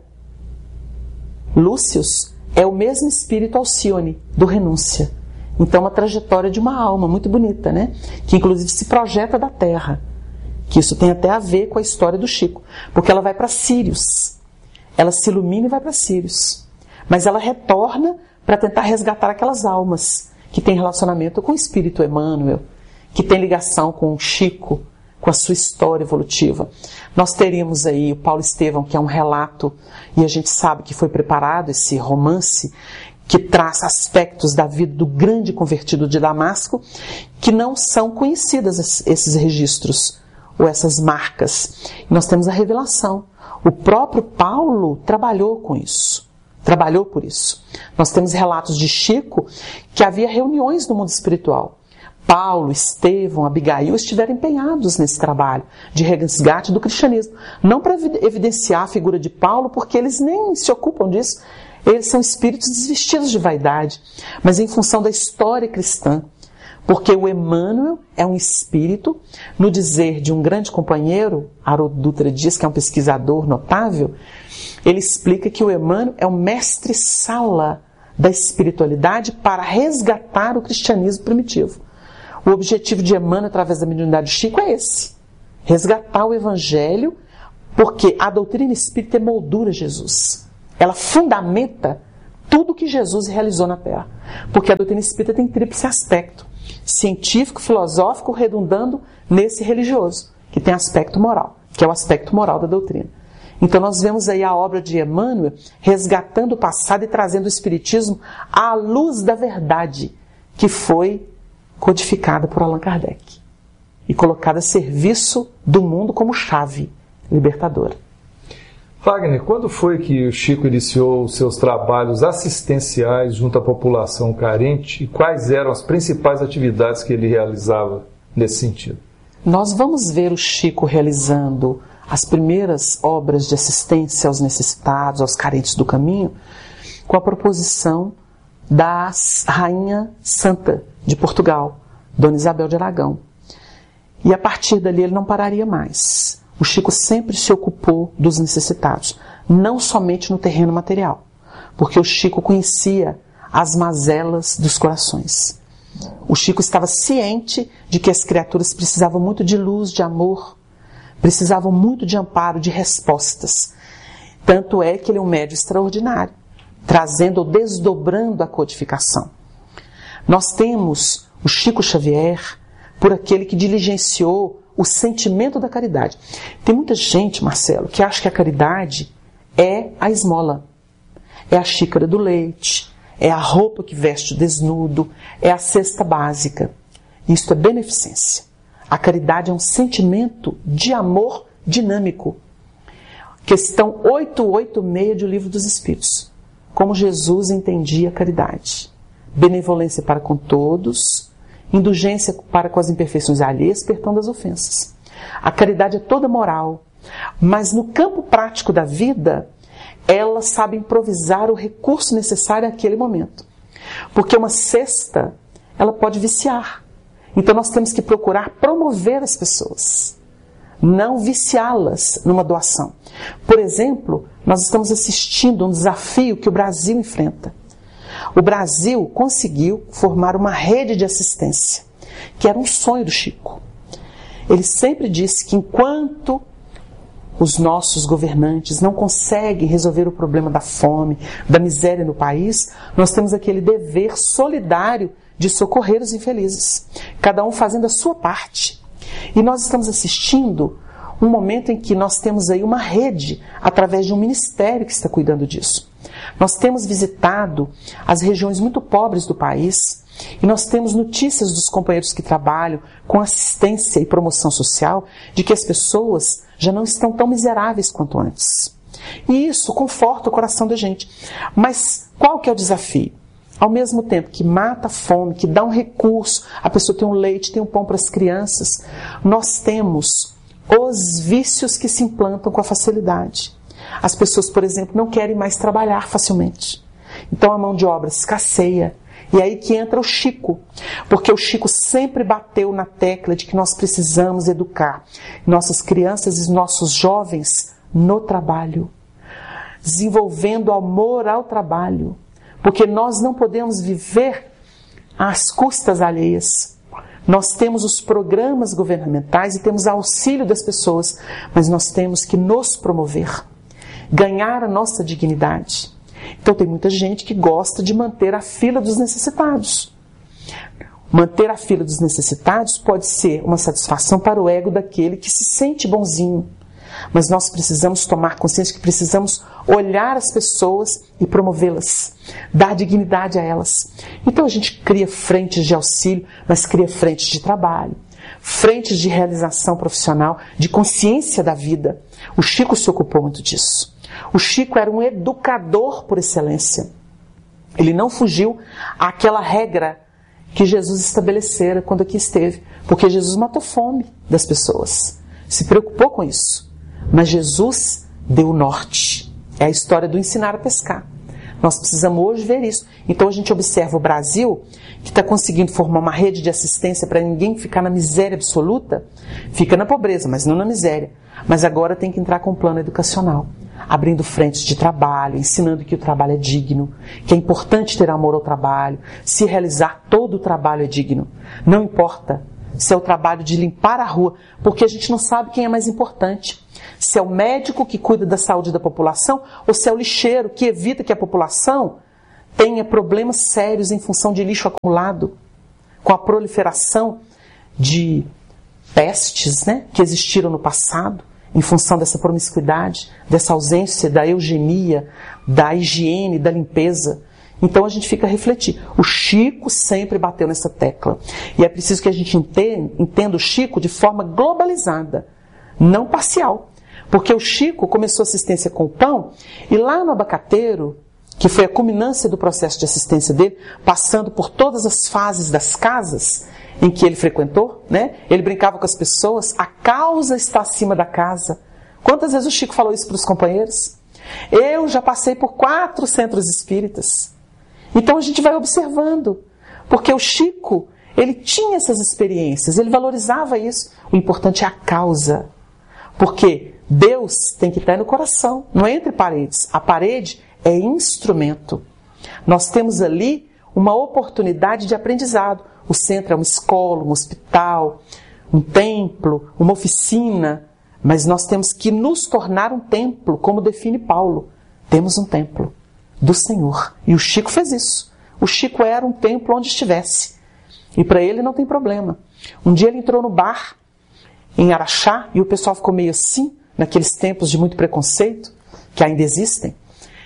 Lúcius é o mesmo espírito Alcione, do Renúncia. Então, uma trajetória de uma alma muito bonita, né? Que inclusive se projeta da Terra. Que isso tem até a ver com a história do Chico. Porque ela vai para Sírios. Ela se ilumina e vai para Sírios. Mas ela retorna para tentar resgatar aquelas almas que têm relacionamento com o espírito Emmanuel, que tem ligação com o Chico, com a sua história evolutiva. Nós teríamos aí o Paulo Estevão, que é um relato, e a gente sabe que foi preparado esse romance, que traz aspectos da vida do grande convertido de Damasco, que não são conhecidas esses registros, ou essas marcas. E nós temos a revelação. O próprio Paulo trabalhou com isso, trabalhou por isso. Nós temos relatos de Chico, que havia reuniões no mundo espiritual. Paulo, Estevão, Abigail estiveram empenhados nesse trabalho de resgate do cristianismo. Não para evidenciar a figura de Paulo, porque eles nem se ocupam disso. Eles são espíritos desvestidos de vaidade, mas em função da história cristã. Porque o Emmanuel é um espírito, no dizer de um grande companheiro, Haroldo Dutra Dias, que é um pesquisador notável, ele explica que o Emmanuel é o mestre-sala da espiritualidade para resgatar o cristianismo primitivo. O objetivo de Emmanuel, através da mediunidade de Chico, é esse. Resgatar o Evangelho, porque a doutrina espírita moldura Jesus. Ela fundamenta tudo que Jesus realizou na Terra. Porque a doutrina espírita tem tríplice aspecto: científico, filosófico, redundando nesse religioso, que tem aspecto moral, que é o aspecto moral da doutrina. Então nós vemos aí a obra de Emmanuel resgatando o passado e trazendo o espiritismo à luz da verdade que foi codificada por Allan Kardec e colocada a serviço do mundo como chave libertadora. Wagner, quando foi que o Chico iniciou os seus trabalhos assistenciais junto à população carente e quais eram as principais atividades que ele realizava nesse sentido? Nós vamos ver o Chico realizando as primeiras obras de assistência aos necessitados, aos carentes do caminho, com a proposição da Rainha Santa de Portugal, Dona Isabel de Aragão. E a partir dali ele não pararia mais. O Chico sempre se ocupou dos necessitados, não somente no terreno material, porque o Chico conhecia as mazelas dos corações. O Chico estava ciente de que as criaturas precisavam muito de luz, de amor, precisavam muito de amparo, de respostas. Tanto é que ele é um médium extraordinário, trazendo ou desdobrando a codificação. Nós temos o Chico Xavier por aquele que diligenciou o sentimento da caridade. Tem muita gente, Marcelo, que acha que a caridade é a esmola, é a xícara do leite, é a roupa que veste o desnudo, é a cesta básica. Isso é beneficência. A caridade é um sentimento de amor dinâmico. Questão oitocentos e oitenta e seis do Livro dos Espíritos. Como Jesus entendia a caridade. Benevolência para com todos, indulgência para com as imperfeições alheias, perdão das ofensas. A caridade é toda moral, mas no campo prático da vida, ela sabe improvisar o recurso necessário naquele momento. Porque uma cesta, ela pode viciar. Então nós temos que procurar promover as pessoas, não viciá-las numa doação. Por exemplo, nós estamos assistindo um desafio que o Brasil enfrenta. O Brasil conseguiu formar uma rede de assistência, que era um sonho do Chico. Ele sempre disse que enquanto os nossos governantes não conseguem resolver o problema da fome, da miséria no país, nós temos aquele dever solidário de socorrer os infelizes, cada um fazendo a sua parte. E nós estamos assistindo um momento em que nós temos aí uma rede, através de um ministério que está cuidando disso. Nós temos visitado as regiões muito pobres do país e nós temos notícias dos companheiros que trabalham com assistência e promoção social de que as pessoas já não estão tão miseráveis quanto antes. E isso conforta o coração da gente. Mas qual que é o desafio? Ao mesmo tempo que mata a fome, que dá um recurso, a pessoa tem um leite, tem um pão para as crianças, nós temos os vícios que se implantam com a facilidade. As pessoas, por exemplo, não querem mais trabalhar facilmente. Então a mão de obra escasseia. E aí que entra o Chico, porque o Chico sempre bateu na tecla de que nós precisamos educar nossas crianças e nossos jovens no trabalho, desenvolvendo amor ao trabalho, porque nós não podemos viver às custas alheias. Nós temos os programas governamentais e temos auxílio das pessoas, mas nós temos que nos promover, ganhar a nossa dignidade. Então tem muita gente que gosta de manter a fila dos necessitados. Manter a fila dos necessitados pode ser uma satisfação para o ego daquele que se sente bonzinho. Mas nós precisamos tomar consciência que precisamos olhar as pessoas e promovê-las, dar dignidade a elas. Então a gente cria frentes de auxílio, mas cria frentes de trabalho, frentes de realização profissional, de consciência da vida. O Chico se ocupou muito disso. O Chico era um educador por excelência. Ele não fugiu àquela regra que Jesus estabelecera quando aqui esteve, porque Jesus matou fome das pessoas, se preocupou com isso. Mas Jesus deu o norte. É a história do ensinar a pescar. Nós precisamos hoje ver isso. Então a gente observa o Brasil, que está conseguindo formar uma rede de assistência para ninguém ficar na miséria absoluta. Fica na pobreza, mas não na miséria. Mas agora tem que entrar com um plano educacional, abrindo frentes de trabalho, ensinando que o trabalho é digno, que é importante ter amor ao trabalho, se realizar todo o trabalho é digno. Não importa se é o trabalho de limpar a rua, porque a gente não sabe quem é mais importante. Se é o médico que cuida da saúde da população ou se é o lixeiro que evita que a população tenha problemas sérios em função de lixo acumulado, com a proliferação de pestes, né, que existiram no passado, em função dessa promiscuidade, dessa ausência da eugenia, da higiene, da limpeza. Então a gente fica a refletir. O Chico sempre bateu nessa tecla. E é preciso que a gente entenda, entenda o Chico de forma globalizada, não parcial. Porque o Chico começou assistência com o pão, e lá no Abacateiro, que foi a culminância do processo de assistência dele, passando por todas as fases das casas em que ele frequentou, né? Ele brincava com as pessoas, a causa está acima da casa. Quantas vezes o Chico falou isso para os companheiros? Eu já passei por quatro centros espíritas. Então a gente vai observando, porque o Chico, ele tinha essas experiências, ele valorizava isso. O importante é a causa, porque Deus tem que estar no coração, não é entre paredes. A parede é instrumento. Nós temos ali uma oportunidade de aprendizado. O centro é uma escola, um hospital, um templo, uma oficina, mas nós temos que nos tornar um templo, como define Paulo. Temos um templo do Senhor. E o Chico fez isso. O Chico era um templo onde estivesse. E para ele não tem problema. Um dia ele entrou no bar, em Araxá, e o pessoal ficou meio assim, naqueles tempos de muito preconceito, que ainda existem.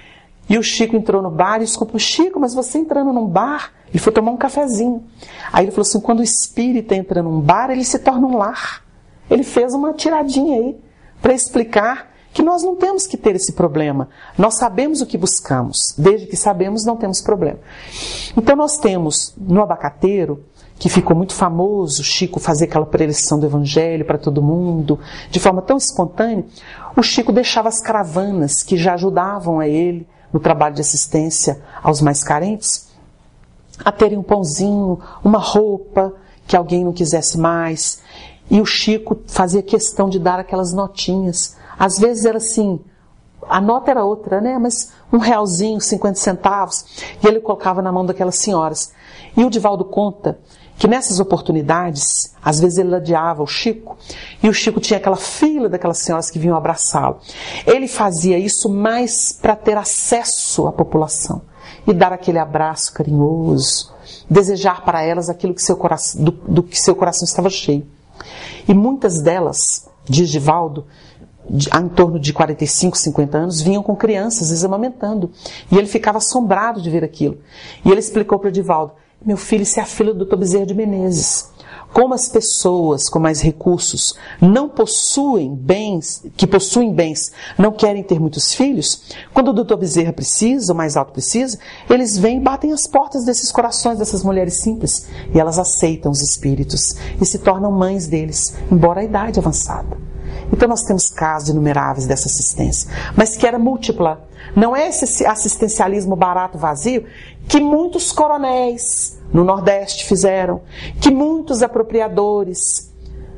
E o Chico entrou no bar e desculpa, Chico, mas você entrando num bar, ele foi tomar um cafezinho. Aí ele falou assim, quando o espírito entra num bar, ele se torna um lar. Ele fez uma tiradinha aí, para explicar que nós não temos que ter esse problema. Nós sabemos o que buscamos. Desde que sabemos, não temos problema. Então nós temos no Abacateiro, que ficou muito famoso, Chico fazer aquela preleção do Evangelho para todo mundo, de forma tão espontânea, o Chico deixava as caravanas que já ajudavam a ele no trabalho de assistência aos mais carentes, a terem um pãozinho, uma roupa que alguém não quisesse mais. E o Chico fazia questão de dar aquelas notinhas. Às vezes era assim, a nota era outra, né? Mas um realzinho, cinquenta centavos, e ele colocava na mão daquelas senhoras. E o Divaldo conta que nessas oportunidades, às vezes ele ladeava o Chico, e o Chico tinha aquela fila daquelas senhoras que vinham abraçá-lo. Ele fazia isso mais para ter acesso à população, e dar aquele abraço carinhoso, desejar para elas aquilo que seu coração, do, do que seu coração estava cheio. E muitas delas, diz Divaldo, em torno de quarenta e cinco, cinquenta anos, vinham com crianças, às vezes amamentando. E ele ficava assombrado de ver aquilo. E ele explicou para o Divaldo, meu filho, isso é a filha do doutor Bezerra de Menezes. Como as pessoas com mais recursos não possuem bens, que possuem bens, não querem ter muitos filhos, quando o doutor Bezerra precisa, o mais alto precisa, eles vêm e batem as portas desses corações dessas mulheres simples. E elas aceitam os espíritos e se tornam mães deles, embora a idade avançada. Então nós temos casos inumeráveis dessa assistência, mas que era múltipla. Não é esse assistencialismo barato, vazio, que muitos coronéis no Nordeste fizeram, que muitos apropriadores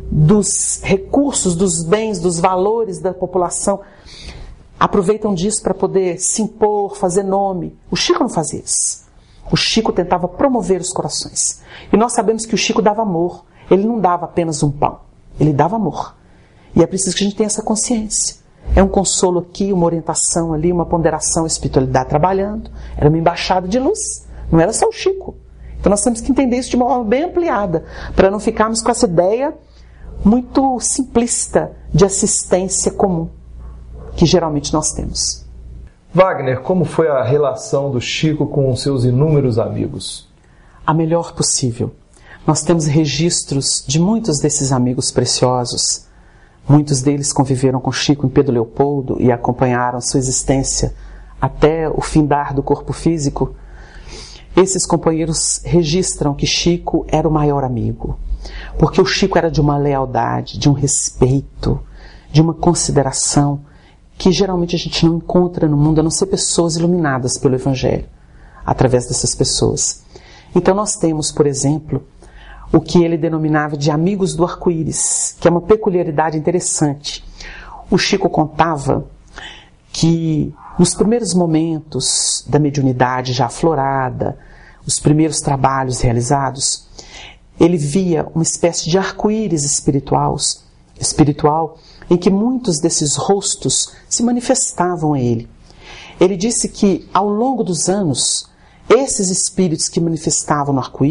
dos recursos, dos bens, dos valores da população aproveitam disso para poder se impor, fazer nome. O Chico não fazia isso. O Chico tentava promover os corações. E nós sabemos que o Chico dava amor. Ele não dava apenas um pão, ele dava amor. E é preciso que a gente tenha essa consciência. É um consolo aqui, uma orientação ali, uma ponderação, a espiritualidade trabalhando. Era uma embaixada de luz, não era só o Chico. Então nós temos que entender isso de uma forma bem ampliada, para não ficarmos com essa ideia muito simplista de assistência comum, que geralmente nós temos. Wagner, como foi a relação do Chico com os seus inúmeros amigos? A melhor possível. Nós temos registros de muitos desses amigos preciosos. Muitos deles conviveram com Chico em Pedro Leopoldo e acompanharam sua existência até o findar do corpo físico. Esses companheiros registram que Chico era o maior amigo, porque o Chico era de uma lealdade, de um respeito, de uma consideração que geralmente a gente não encontra no mundo, a não ser pessoas iluminadas pelo Evangelho, através dessas pessoas. Então nós temos, por exemplo, o que ele denominava de amigos do arco-íris, que é uma peculiaridade interessante. O Chico contava que nos primeiros momentos da mediunidade já aflorada, os primeiros trabalhos realizados, ele via uma espécie de arco-íris espiritual, espiritual, em que muitos desses rostos se manifestavam a ele. Ele disse que, ao longo dos anos, esses espíritos que manifestavam no arco-íris